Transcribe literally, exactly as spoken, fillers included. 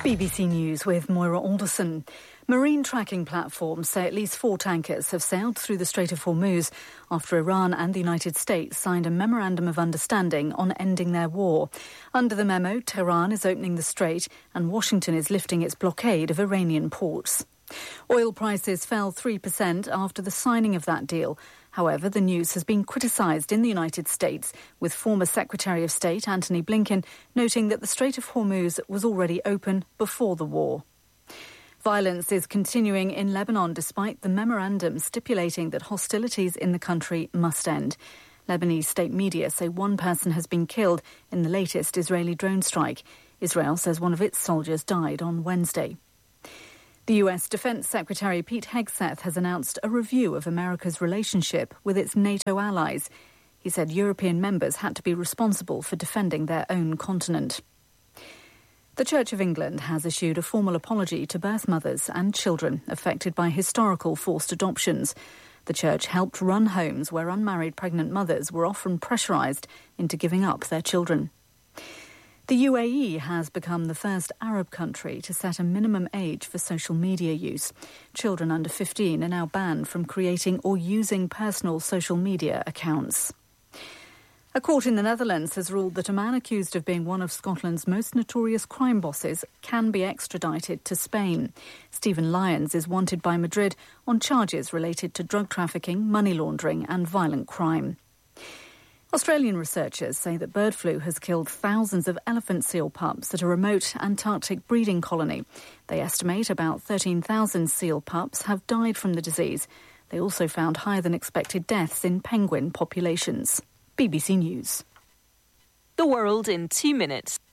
B B C News with Moira Alderson. Marine tracking platforms say at least four tankers have sailed through the Strait of Hormuz after Iran and the United States signed a memorandum of understanding on ending their war. Under the memo, Tehran is opening the strait and Washington is lifting its blockade of Iranian ports. Oil prices fell three percent after the signing of that deal. However, the news has been criticised in the United States, with former Secretary of State Antony Blinken noting that the Strait of Hormuz was already open before the war. Violence is continuing in Lebanon despite the memorandum stipulating that hostilities in the country must end. Lebanese state media say one person has been killed in the latest Israeli drone strike. Israel says one of its soldiers died on Wednesday. The U S Defense Secretary Pete Hegseth has announced a review of America's relationship with its NATO allies. He said European members had to be responsible for defending their own continent. The Church of England has issued a formal apology to birth mothers and children affected by historical forced adoptions. The Church helped run homes where unmarried pregnant mothers were often pressurised into giving up their children. The U A E has become the first Arab country to set a minimum age for social media use. Children under fifteen are now banned from creating or using personal social media accounts. A court in the Netherlands has ruled that a man accused of being one of Scotland's most notorious crime bosses can be extradited to Spain. Stephen Lyons is wanted by Madrid on charges related to drug trafficking, money laundering and violent crime. Australian researchers say that bird flu has killed thousands of elephant seal pups at a remote Antarctic breeding colony. They estimate about thirteen thousand seal pups have died from the disease. They also found higher than expected deaths in penguin populations. B B C News. The world in two minutes.